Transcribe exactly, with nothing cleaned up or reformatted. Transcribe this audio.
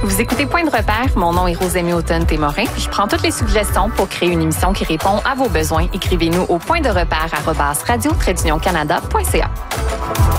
Vous écoutez Point de repère, mon nom est Rosemée Automne-Témorin, puis je prends toutes les suggestions pour créer une émission qui répond à vos besoins. Écrivez-nous au point de repère arobase radio trait d'union canada point c a.